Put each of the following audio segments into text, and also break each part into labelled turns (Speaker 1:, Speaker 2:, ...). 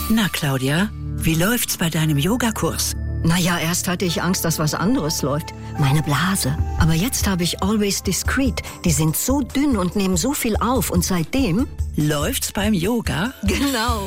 Speaker 1: Na, Claudia, wie läuft's bei deinem Yogakurs?
Speaker 2: Naja, erst hatte ich Angst, dass was anderes läuft. Meine Blase. Aber jetzt habe ich Always Discreet. Die sind so dünn und nehmen so viel auf. Und seitdem...
Speaker 1: Läuft's beim Yoga?
Speaker 2: Genau.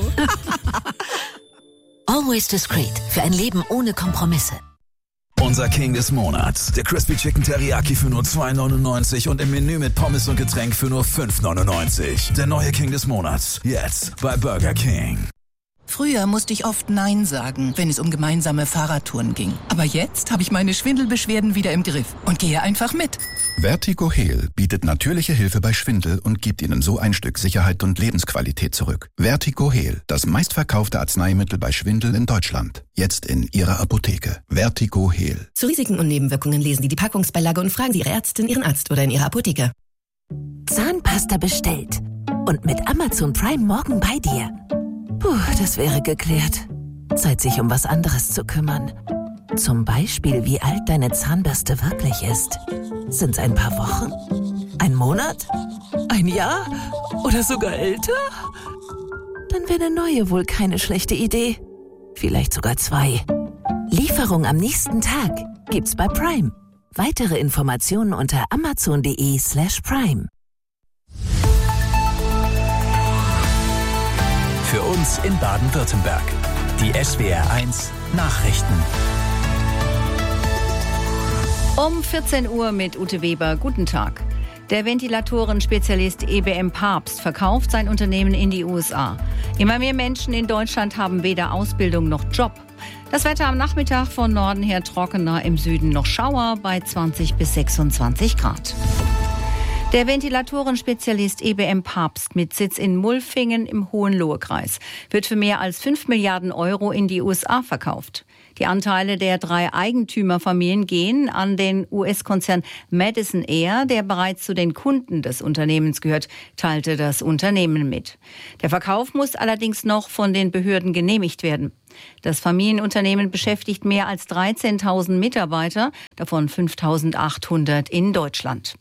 Speaker 3: Always Discreet. Für ein Leben ohne Kompromisse.
Speaker 4: Unser King des Monats. Der Crispy Chicken Teriyaki für nur $2,99 und im Menü mit Pommes und Getränk für nur $5,99. Der neue King des Monats. Jetzt bei Burger King.
Speaker 5: Früher musste ich oft Nein sagen, wenn es um gemeinsame Fahrradtouren ging. Aber jetzt habe ich meine Schwindelbeschwerden wieder im Griff und gehe einfach mit.
Speaker 6: Vertigo Heal bietet natürliche Hilfe bei Schwindel und gibt Ihnen so ein Stück Sicherheit und Lebensqualität zurück. Vertigo Heal, das meistverkaufte Arzneimittel bei Schwindel in Deutschland. Jetzt in Ihrer Apotheke. Vertigo Heal.
Speaker 7: Zu Risiken und Nebenwirkungen lesen Sie die Packungsbeilage und fragen Sie Ihre Ärztin, Ihren Arzt oder in Ihrer Apotheke.
Speaker 3: Zahnpasta bestellt. Und mit Amazon Prime morgen bei dir. Puh, das wäre geklärt. Zeit, sich um was anderes zu kümmern. Zum Beispiel, wie alt deine Zahnbürste wirklich ist. Sind's ein paar Wochen? Ein Monat? Ein Jahr? Oder sogar älter? Dann wäre eine neue wohl keine schlechte Idee. Vielleicht sogar 2. Lieferung am nächsten Tag gibt's bei Prime. Weitere Informationen unter amazon.de/prime.
Speaker 8: Für uns in Baden-Württemberg. Die SWR1 Nachrichten.
Speaker 9: Um 14 Uhr mit Ute Weber. Guten Tag. Der Ventilatoren-Spezialist EBM Papst verkauft sein Unternehmen in die USA. Immer mehr Menschen in Deutschland haben weder Ausbildung noch Job. Das Wetter am Nachmittag von Norden her trockener, im Süden noch Schauer bei 20 bis 26 Grad. Der Ventilatoren-Spezialist EBM Papst mit Sitz in Mulfingen im Hohenlohe-Kreis wird für mehr als 5 Milliarden Euro in die USA verkauft. Die Anteile der 3 Eigentümerfamilien gehen an den US-Konzern Madison Air, der bereits zu den Kunden des Unternehmens gehört, teilte das Unternehmen mit. Der Verkauf muss allerdings noch von den Behörden genehmigt werden. Das Familienunternehmen beschäftigt mehr als 13.000 Mitarbeiter, davon 5.800 in Deutschland.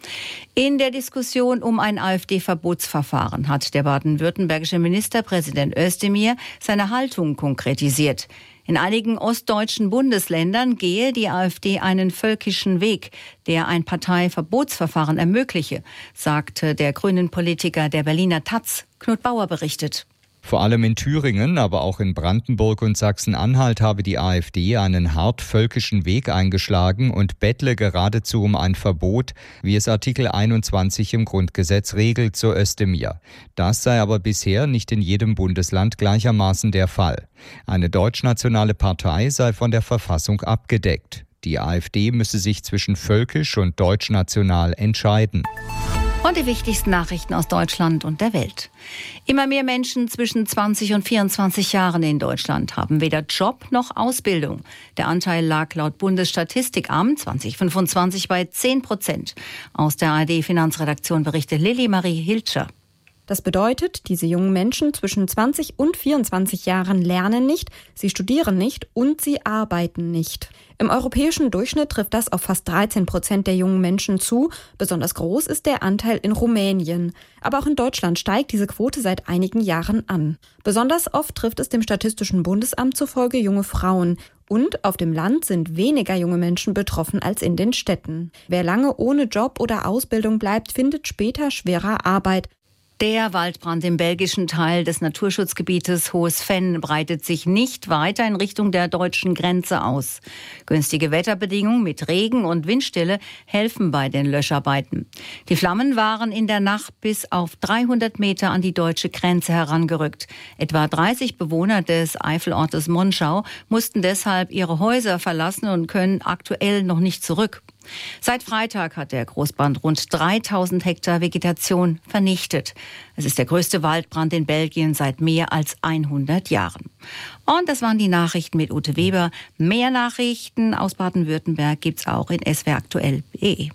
Speaker 9: In der Diskussion um ein AfD-Verbotsverfahren hat der baden-württembergische Ministerpräsident Özdemir seine Haltung konkretisiert. In einigen ostdeutschen Bundesländern gehe die AfD einen völkischen Weg, der ein Parteiverbotsverfahren ermögliche, sagte der grünen Politiker der Berliner Taz. Knut Bauer berichtet.
Speaker 10: Vor allem in Thüringen, aber auch in Brandenburg und Sachsen-Anhalt habe die AfD einen hart völkischen Weg eingeschlagen und bettle geradezu um ein Verbot, wie es Artikel 21 im Grundgesetz regelt, so Özdemir. Das sei aber bisher nicht in jedem Bundesland gleichermaßen der Fall. Eine deutschnationale Partei sei von der Verfassung abgedeckt. Die AfD müsse sich zwischen völkisch und deutschnational entscheiden.
Speaker 9: Und die wichtigsten Nachrichten aus Deutschland und der Welt. Immer mehr Menschen zwischen 20 und 24 Jahren in Deutschland haben weder Job noch Ausbildung. Der Anteil lag laut Bundesstatistikamt 2025 bei 10%. Aus der ARD-Finanzredaktion berichtet Lilly Marie Hilscher.
Speaker 11: Das bedeutet, diese jungen Menschen zwischen 20 und 24 Jahren lernen nicht, sie studieren nicht und sie arbeiten nicht. Im europäischen Durchschnitt trifft das auf fast 13% der jungen Menschen zu. Besonders groß ist der Anteil in Rumänien. Aber auch in Deutschland steigt diese Quote seit einigen Jahren an. Besonders oft trifft es dem Statistischen Bundesamt zufolge junge Frauen. Und auf dem Land sind weniger junge Menschen betroffen als in den Städten. Wer lange ohne Job oder Ausbildung bleibt, findet später schwerer Arbeit.
Speaker 9: Der Waldbrand im belgischen Teil des Naturschutzgebietes Hohes Venn breitet sich nicht weiter in Richtung der deutschen Grenze aus. Günstige Wetterbedingungen mit Regen und Windstille helfen bei den Löscharbeiten. Die Flammen waren in der Nacht bis auf 300 Meter an die deutsche Grenze herangerückt. Etwa 30 Bewohner des Eifelortes Monschau mussten deshalb ihre Häuser verlassen und können aktuell noch nicht zurück. Seit Freitag hat der Großbrand rund 3000 Hektar Vegetation vernichtet. Es ist der größte Waldbrand in Belgien seit mehr als 100 Jahren. Und das waren die Nachrichten mit Ute Weber. Mehr Nachrichten aus Baden-Württemberg gibt's auch in swraktuell.de.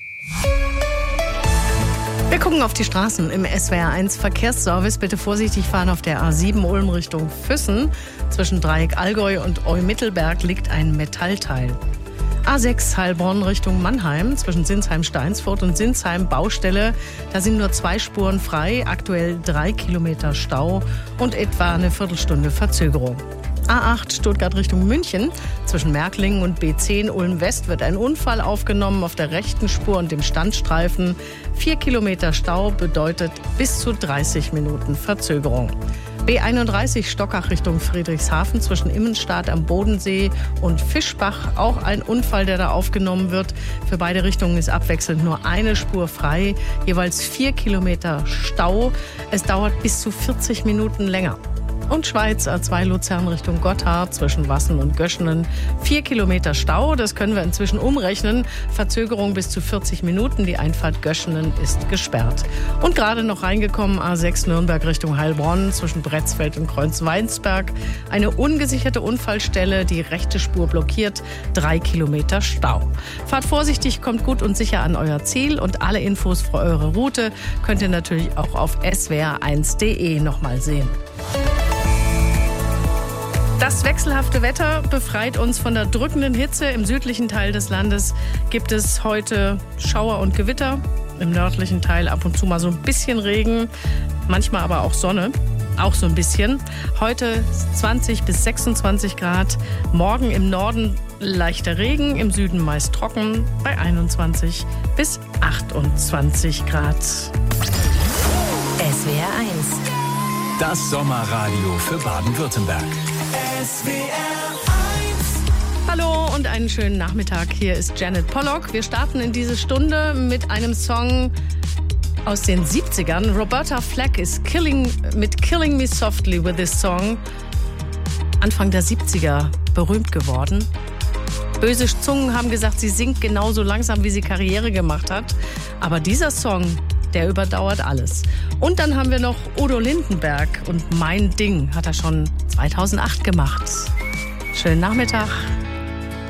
Speaker 12: Wir gucken auf die Straßen im SWR1 Verkehrsservice. Bitte vorsichtig fahren auf der A7 Ulm Richtung Füssen. Zwischen Dreieck Allgäu und Eu-Mittelberg liegt ein Metallteil. A6 Heilbronn Richtung Mannheim zwischen Sinsheim-Steinsfurt und Sinsheim-Baustelle. Da sind nur 2 Spuren frei, aktuell 3 Kilometer Stau und etwa eine Viertelstunde Verzögerung. A8 Stuttgart Richtung München. Zwischen Märklingen und B10 Ulm-West wird ein Unfall aufgenommen auf der rechten Spur und dem Standstreifen. 4 Kilometer Stau bedeutet bis zu 30 Minuten Verzögerung. B31 Stockach Richtung Friedrichshafen zwischen Immenstadt am Bodensee und Fischbach. Auch ein Unfall, der da aufgenommen wird. Für beide Richtungen ist abwechselnd nur eine Spur frei. Jeweils 4 Kilometer Stau. Es dauert bis zu 40 Minuten länger. Und Schweiz, A2 Luzern Richtung Gotthard zwischen Wassen und Göschenen. 4 Kilometer Stau, das können wir inzwischen umrechnen. Verzögerung bis zu 40 Minuten. Die Einfahrt Göschenen ist gesperrt. Und gerade noch reingekommen, A6 Nürnberg Richtung Heilbronn zwischen Bretzfeld und Kreuzweinsberg. Eine ungesicherte Unfallstelle, die rechte Spur blockiert. 3 Kilometer Stau. Fahrt vorsichtig, kommt gut und sicher an euer Ziel. Und alle Infos für eure Route könnt ihr natürlich auch auf swr1.de nochmal sehen. Das wechselhafte Wetter befreit uns von der drückenden Hitze. Im südlichen Teil des Landes gibt es heute Schauer und Gewitter. Im nördlichen Teil ab und zu mal so ein bisschen Regen, manchmal aber auch Sonne, auch so ein bisschen. Heute 20 bis 26 Grad. Morgen im Norden leichter Regen, im Süden meist trocken bei 21 bis 28 Grad.
Speaker 7: SWR 1.
Speaker 8: Das Sommerradio für Baden-Württemberg.
Speaker 12: Hallo und einen schönen Nachmittag. Hier ist Janet Pollock. Wir starten in diese Stunde mit einem Song aus den 70ern. Roberta Flack ist mit Killing Me Softly with this Song Anfang der 70er berühmt geworden. Böse Zungen haben gesagt, sie singt genauso langsam, wie sie Karriere gemacht hat. Aber dieser Song, der überdauert alles. Und dann haben wir noch Udo Lindenberg und Mein Ding hat er schon 2008 gemacht. Schönen Nachmittag.